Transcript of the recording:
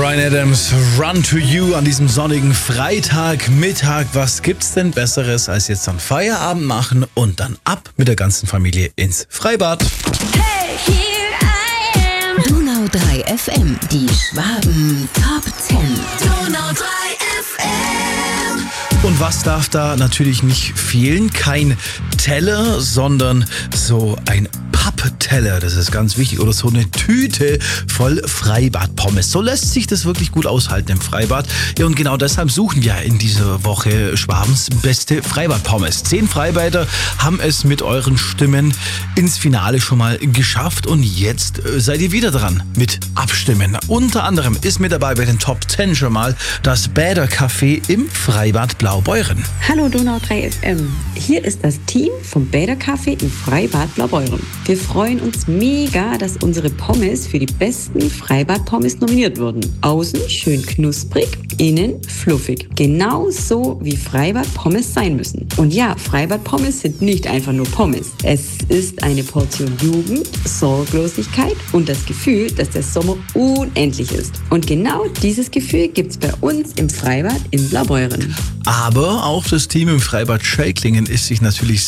Bryan Adams, Run to You an diesem sonnigen Freitagmittag. Was gibt's denn Besseres, als jetzt dann Feierabend machen und dann ab mit der ganzen Familie ins Freibad? Hey, here I am. Donau 3 FM, die Schwaben Top 10. Donau 3 FM. Und was darf da natürlich nicht fehlen? Kein Teller, sondern so ein Pappteller, das ist ganz wichtig, oder so eine Tüte voll Freibad-Pommes. So lässt sich das wirklich gut aushalten im Freibad. Ja, und genau deshalb suchen wir in dieser Woche Schwabens beste Freibad-Pommes. 10 Freibäder haben es mit euren Stimmen ins Finale schon mal geschafft und jetzt seid ihr wieder dran mit Abstimmen. Unter anderem ist mit dabei bei den Top 10 schon mal das Bädercafé im Freibad Blaubeuren. Hallo Donau 3 FM, hier ist das Team vom Bädercafé im Freibad Blaubeuren. Wir freuen uns mega, dass unsere Pommes für die besten Freibad-Pommes nominiert wurden. Außen schön knusprig, innen fluffig. Genau so wie Freibad-Pommes sein müssen. Und ja, Freibad-Pommes sind nicht einfach nur Pommes. Es ist eine Portion Jugend, Sorglosigkeit und das Gefühl, dass der Sommer unendlich ist. Und genau dieses Gefühl gibt's bei uns im Freibad in Blaubeuren. Aber auch das Team im Freibad Schelklingen ist sich natürlich